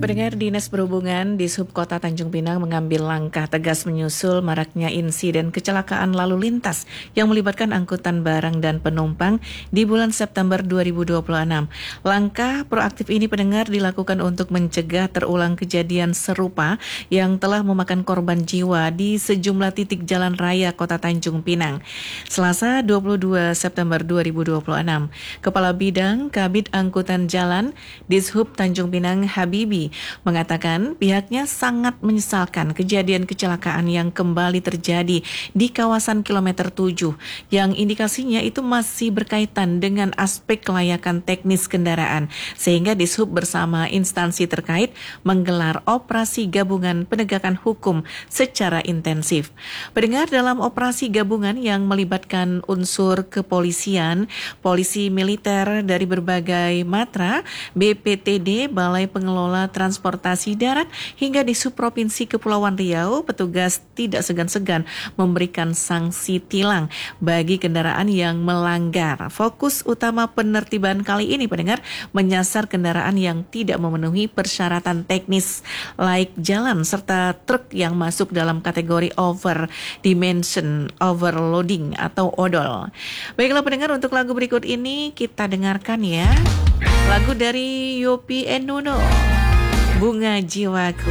Pendengar, Dinas Perhubungan di Subkota Tanjung Pinang mengambil langkah tegas menyusul maraknya insiden kecelakaan lalu lintas yang melibatkan angkutan barang dan penumpang di bulan September 2026. Langkah proaktif ini, pendengar, dilakukan untuk mencegah terulang kejadian serupa yang telah memakan korban jiwa di sejumlah titik jalan raya Kota Tanjung Pinang. Selasa 22 September 2026, Kepala Bidang Kabid Angkutan Jalan Dishub Tanjung Pinang Habibi mengatakan pihaknya sangat menyesalkan kejadian kecelakaan yang kembali terjadi di kawasan kilometer 7 yang indikasinya itu masih berkaitan dengan aspek kelayakan teknis kendaraan, sehingga Dishub bersama instansi terkait menggelar operasi gabungan penegakan hukum secara intensif. Pendengar, dalam operasi gabungan yang melibatkan unsur kepolisian, polisi militer dari berbagai matra, BPTD, Balai Pengelola Transportasi Darat, hingga di Subprovinsi Kepulauan Riau, petugas tidak segan-segan memberikan sanksi tilang bagi kendaraan yang melanggar. Fokus utama penertiban kali ini, pendengar, menyasar kendaraan yang tidak memenuhi persyaratan teknis laik jalan serta truk yang masuk dalam kategori over dimension overloading atau odol. Baiklah pendengar, untuk lagu berikut ini kita dengarkan ya. Lagu dari Yopi Nuno, Bunga Jiwaku.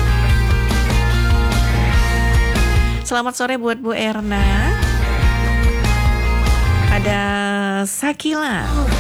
Selamat sore buat Bu Erna. Ada Sakila.